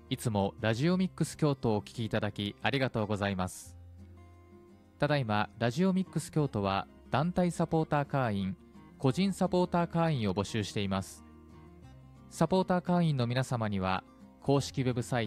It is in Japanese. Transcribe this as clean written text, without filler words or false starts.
いつもラジオミックス京都をお聞きいただきありがとうございます。ただいまラジオミックス京都は団体サポーター会員、個人サポーター会員を募集しています。サポーター会員の皆様には公式ウェブサイ